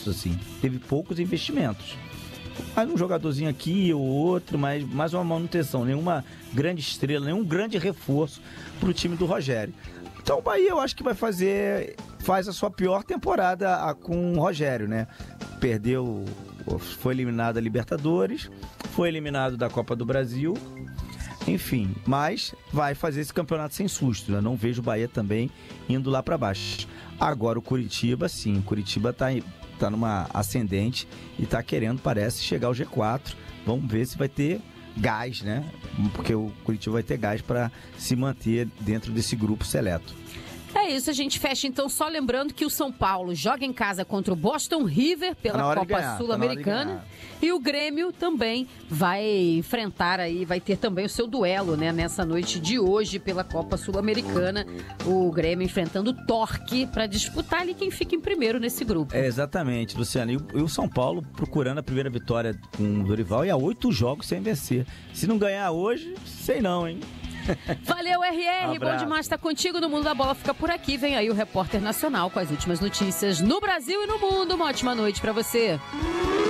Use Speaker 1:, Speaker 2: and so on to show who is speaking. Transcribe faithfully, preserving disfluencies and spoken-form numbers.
Speaker 1: investimentos, assim. Teve poucos investimentos. Mais um jogadorzinho aqui ou outro, mas mais uma manutenção. Nenhuma grande estrela, nenhum grande reforço pro time do Rogério. Então o Bahia eu acho que vai fazer... Faz a sua pior temporada com o Rogério, né? Perdeu... Foi eliminado da Libertadores, foi eliminado da Copa do Brasil, enfim, mas vai fazer esse campeonato sem susto, né? Não vejo o Bahia também indo lá para baixo. Agora o Coritiba, sim, o Coritiba tá, tá numa ascendente e tá querendo, parece, chegar ao G quatro. Vamos ver se vai ter gás, né? Porque o Coritiba vai ter gás para se manter dentro desse grupo seleto.
Speaker 2: É isso, a gente fecha então só lembrando que o São Paulo joga em casa contra o Boston River pela
Speaker 1: tá
Speaker 2: Copa Sul-Americana tá e o Grêmio também vai enfrentar aí, vai ter também o seu duelo, né, nessa noite de hoje pela Copa Sul-Americana, o Grêmio enfrentando o Torque para disputar ali quem fica em primeiro nesse grupo.
Speaker 1: É, exatamente, Luciano, e o, e o São Paulo procurando a primeira vitória com o Dorival e há oito jogos sem vencer. Se não ganhar hoje, sei não, hein?
Speaker 2: Valeu, R R,
Speaker 1: um
Speaker 2: bom demais estar contigo no Mundo da Bola, fica por aqui, vem aí o Repórter Nacional com as últimas notícias no Brasil e no mundo. Uma ótima noite pra você.